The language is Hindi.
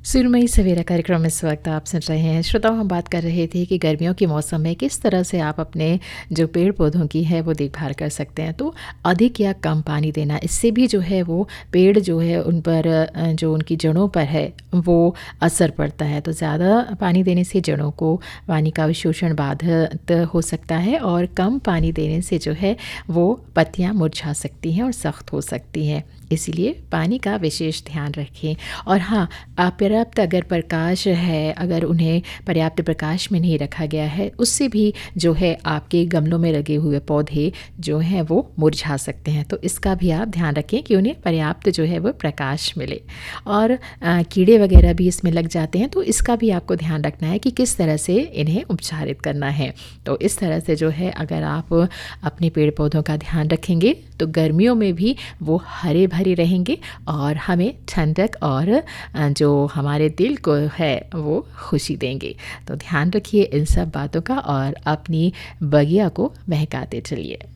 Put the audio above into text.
सुरमई सवेरा कार्यक्रम इस वक्त आप सुन रहे हैं। श्रोताओं, हम बात कर रहे थे कि गर्मियों के मौसम में किस तरह से आप अपने जो पेड़ पौधों की है वो देखभाल कर सकते हैं। तो अधिक या कम पानी देना, इससे भी जो है वो पेड़ जो है उन पर जो उनकी जड़ों पर है वो असर पड़ता है। तो ज़्यादा पानी देने से जड़ों को पानी का अवशोषण बाधित हो सकता है और कम पानी देने से जो है वो पत्तियाँ मुरझा सकती हैं और सख्त हो सकती हैं। इसीलिए पानी का विशेष ध्यान रखें। और हाँ, पर्याप्त अगर प्रकाश है, अगर उन्हें पर्याप्त प्रकाश में नहीं रखा गया है, उससे भी जो है आपके गमलों में लगे हुए पौधे जो हैं वो मुरझा सकते हैं। तो इसका भी आप ध्यान रखें कि उन्हें पर्याप्त जो है वो प्रकाश मिले। और कीड़े वगैरह भी इसमें लग जाते हैं, तो इसका भी आपको ध्यान रखना है कि किस तरह से इन्हें उपचारित करना है। तो इस तरह से जो है अगर आप अपने पेड़ पौधों का ध्यान रखेंगे तो गर्मियों में भी वो हरे भरे रहेंगे और हमें ठंडक और जो हमारे दिल को है वो खुशी देंगे। तो ध्यान रखिए इन सब बातों का और अपनी बगिया को महकाते चलिए।